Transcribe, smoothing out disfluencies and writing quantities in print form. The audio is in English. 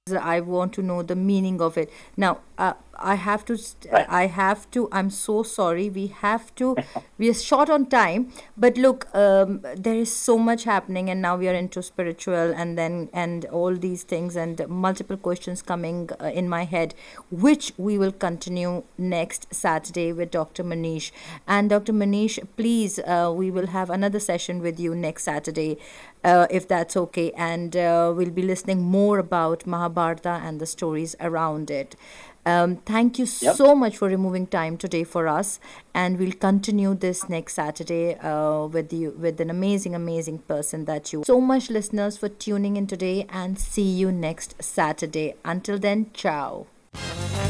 I want to know the meaning of it. Now, Right. I'm so sorry. We are short on time. But look, there is so much happening, and now we are into spiritual, and all these things, and multiple questions coming in my head, which we will continue next Saturday with Dr. Manish. And Dr. Manish, please, we will have another session with you next Saturday, if that's okay. And we'll be listening more about Mahabharata and the stories around it. Thank you Yep. so much for removing time today for us, and we'll continue this next Saturday with you, with an amazing, amazing person that you. So much, listeners, for tuning in today, and see you next Saturday. Until then, ciao.